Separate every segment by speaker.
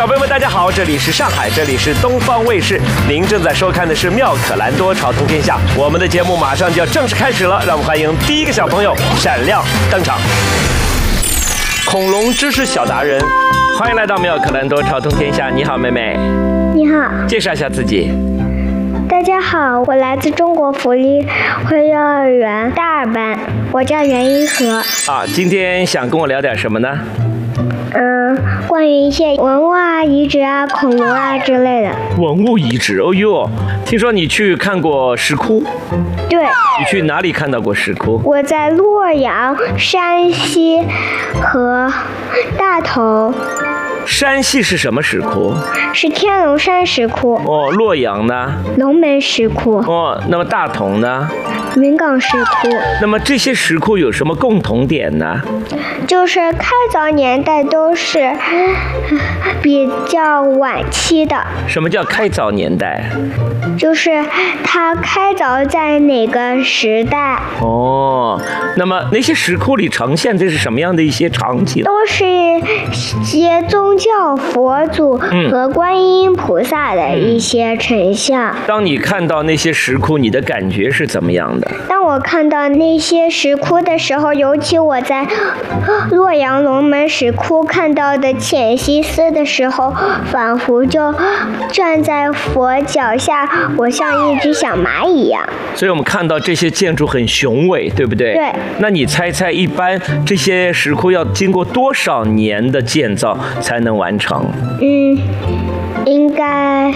Speaker 1: 小朋友们，大家好，这里是上海，这里是东方卫视，您正在收看的是妙可蓝多朝通天下。我们的节目马上就要正式开始了，让我们欢迎第一个小朋友闪亮登场。恐龙知识小达人，欢迎来到妙可蓝多朝通天下。你好，妹妹。
Speaker 2: 你好，
Speaker 1: 介绍一下自己。
Speaker 2: 大家好，我来自中国福利会幼儿园大二班，我叫袁一和。
Speaker 1: 今天想跟我聊点什么呢？
Speaker 2: 关于一些文物啊、遗址啊、恐龙啊之类的。
Speaker 1: 文物遗址，哦呦，听说你去看过石窟？
Speaker 2: 对。
Speaker 1: 你去哪里看到过石窟？
Speaker 2: 我在洛阳、山西和大同。
Speaker 1: 山西是什么石窟？
Speaker 2: 是天龙山石窟。
Speaker 1: 洛阳呢？
Speaker 2: 龙门石窟。
Speaker 1: 那么大同呢？
Speaker 2: 云冈石窟。
Speaker 1: 那么这些石窟有什么共同点呢？
Speaker 2: 就是开凿年代都是比较晚期的。
Speaker 1: 什么叫开凿年代？
Speaker 2: 就是它开凿在哪个时代。
Speaker 1: 那么那些石窟里呈现的是什么样的一些场景？
Speaker 2: 都是一些宗教佛祖和观音菩萨的一些成像。
Speaker 1: 当你看到那些石窟，你的感觉是怎么样的？
Speaker 2: 当我看到那些石窟的时候，尤其我在洛阳龙门石窟看到的浅西寺的时候，仿佛就站在佛脚下，我像一只小蚂蚁一样。
Speaker 1: 所以我们看到这些建筑很雄伟，对不对？
Speaker 2: 对。
Speaker 1: 那你猜猜，一般这些石窟要经过多少年的建造才能完成？
Speaker 2: 应该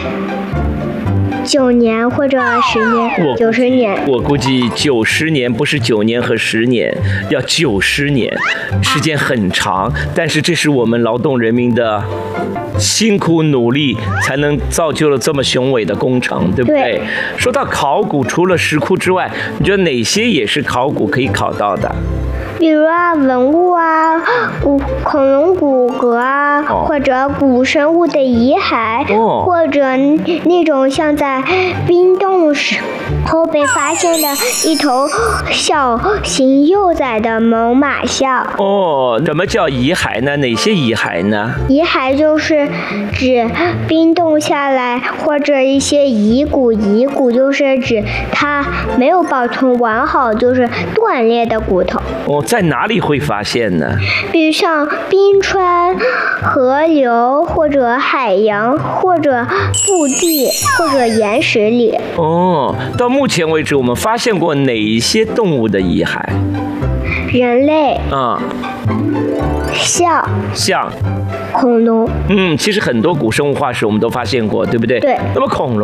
Speaker 2: 9年或者10年，90年。
Speaker 1: 我估计90年，不是9年和10年，要90年，时间很长。但是这是我们劳动人民的辛苦努力才能造就了这么雄伟的工程，对不对？
Speaker 2: 对。
Speaker 1: 说到考古，除了石窟之外，你觉得哪些也是考古可以考到的？
Speaker 2: 比如文物啊，恐龙骨骼啊，或者古生物的遗骸，或者那种像在冰冻时后被发现的一头小型幼崽的猛犸象。
Speaker 1: 什么叫遗骸呢？哪些遗骸呢？
Speaker 2: 遗骸就是指冰冻下来或者一些遗骨，遗骨就是指它没有保存完好，就是断裂的骨头。
Speaker 1: 在哪里会发现呢？
Speaker 2: 比如像冰川、河流或者海洋或者腹地或者岩石里。
Speaker 1: 到目前为止我们发现过哪一些动物的遗骸？
Speaker 2: 人类。象。恐龙。
Speaker 1: 其实很多古生物化石我们都发现过，对不对？
Speaker 2: 对。
Speaker 1: 那么恐